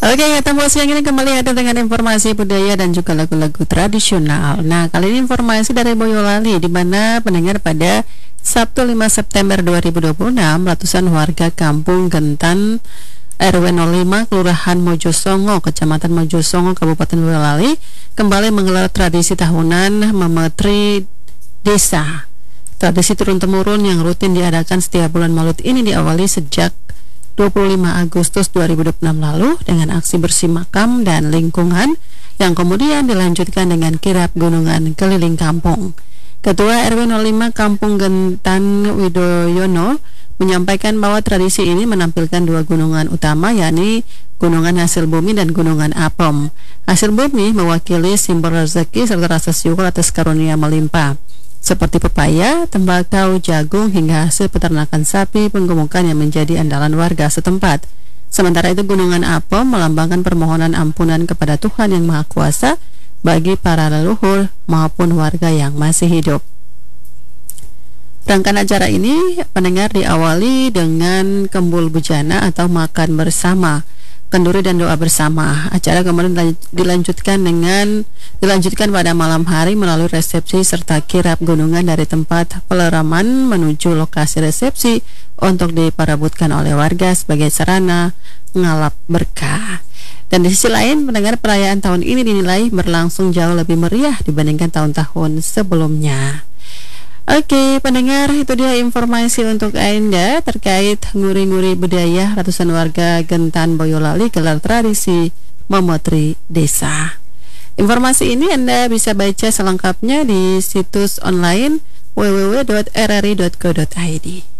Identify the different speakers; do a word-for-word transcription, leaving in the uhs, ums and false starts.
Speaker 1: Oke, ketemu siang ini kembali ada dengan informasi budaya dan juga lagu-lagu tradisional. Nah, kali ini informasi dari Boyolali, di mana pendengar pada Sabtu lima September dua ribu dua puluh enam, ratusan warga Kampung Gentan R W nol lima Kelurahan Mojosongo, Kecamatan Mojosongo, Kabupaten Boyolali kembali menggelar tradisi tahunan memetri desa. Tradisi turun-temurun yang rutin diadakan setiap bulan Maulid ini diawali sejak dua puluh lima Agustus dua ribu dua puluh enam lalu dengan aksi bersih makam dan lingkungan yang kemudian dilanjutkan dengan kirap gunungan keliling kampung. Ketua R W nol lima Kampung Gentan Widoyono menyampaikan bahwa tradisi ini menampilkan dua gunungan utama, yakni Gunungan Hasil Bumi dan Gunungan Apem. Hasil Bumi mewakili simbol rezeki serta rasa syukur atas karunia melimpah, seperti pepaya, tembakau, jagung, hingga hasil peternakan sapi penggemukan yang menjadi andalan warga setempat. Sementara itu Gunungan Apem melambangkan permohonan ampunan kepada Tuhan Yang Maha Kuasa bagi para leluhur maupun warga yang masih hidup. Rangkaian acara ini pendengar diawali dengan kembul bujana atau makan bersama, kenduri dan doa bersama. Acara kemudian dilanjutkan dengan dilanjutkan pada malam hari melalui resepsi serta kirap gunungan dari tempat peleraman menuju lokasi resepsi untuk diparabutkan oleh warga sebagai sarana ngalap berkah. Dan di sisi lain, pendengar, perayaan tahun ini dinilai berlangsung jauh lebih meriah dibandingkan tahun-tahun sebelumnya. Oke, pendengar, itu dia informasi untuk Anda terkait nguri-nguri budaya ratusan warga Gentan Boyolali gelar tradisi memotri desa. Informasi ini Anda bisa baca selengkapnya di situs online w w w titik r r i titik co titik i d.